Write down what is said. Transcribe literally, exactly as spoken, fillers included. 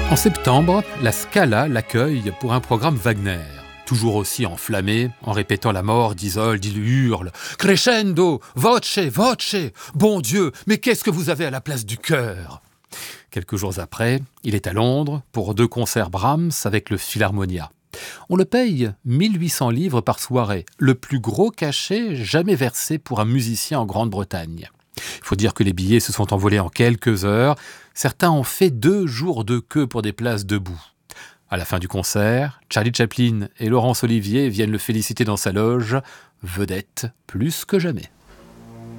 En septembre, la Scala l'accueille pour un programme Wagner. Toujours aussi enflammé, en répétant la mort d'Isolde, il hurle « Crescendo, voce, voce ! Bon Dieu, mais qu'est-ce que vous avez à la place du cœur ?» Quelques jours après, il est à Londres pour deux concerts Brahms avec le Philharmonia. On le paye mille huit cents livres par soirée, le plus gros cachet jamais versé pour un musicien en Grande-Bretagne. Il faut dire que les billets se sont envolés en quelques heures. Certains ont fait deux jours de queue pour des places debout. À la fin du concert, Charlie Chaplin et Laurence Olivier viennent le féliciter dans sa loge, vedette plus que jamais.